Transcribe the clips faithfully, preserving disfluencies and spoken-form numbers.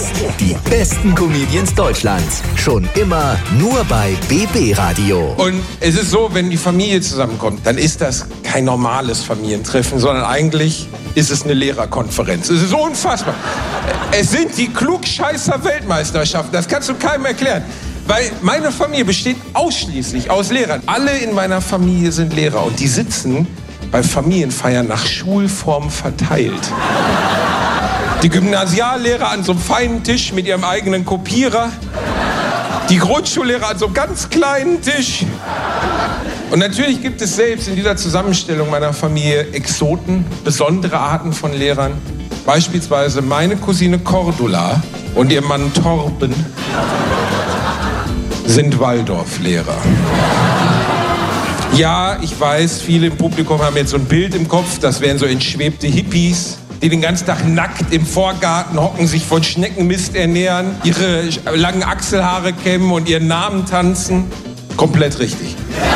Jetzt die besten Comedians Deutschlands. Schon immer nur bei B B Radio. Und es ist so, wenn die Familie zusammenkommt, dann ist das kein normales Familientreffen, sondern eigentlich ist es eine Lehrerkonferenz. Es ist so unfassbar. Es sind die Klugscheißer-Weltmeisterschaften. Das kannst du keinem erklären. Weil meine Familie besteht ausschließlich aus Lehrern. Alle in meiner Familie sind Lehrer und die sitzen bei Familienfeiern nach Schulform verteilt. Die Gymnasiallehrer an so einem feinen Tisch mit ihrem eigenen Kopierer. Die Grundschullehrer an so einem ganz kleinen Tisch. Und natürlich gibt es selbst in dieser Zusammenstellung meiner Familie Exoten, besondere Arten von Lehrern. Beispielsweise meine Cousine Cordula und ihr Mann Torben sind Waldorflehrer. Ja, ich weiß, viele im Publikum haben jetzt so ein Bild im Kopf, das wären so entschwebte Hippies, die den ganzen Tag nackt im Vorgarten hocken, sich von Schneckenmist ernähren, ihre langen Achselhaare kämmen und ihren Namen tanzen. Komplett richtig.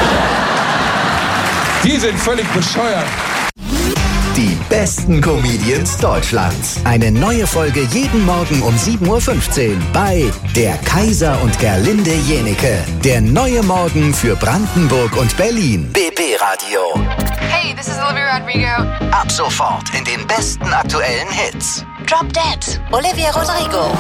Die sind völlig bescheuert. Die besten Comedians Deutschlands. Eine neue Folge jeden Morgen um sieben Uhr fünfzehn bei Der Kaiser und Gerlinde Jenike. Der neue Morgen für Brandenburg und Berlin. B B Radio. Hey, this is Olivia Rodrigo. Ab sofort in den besten aktuellen Hits. Drop Dead, Olivia Rodrigo.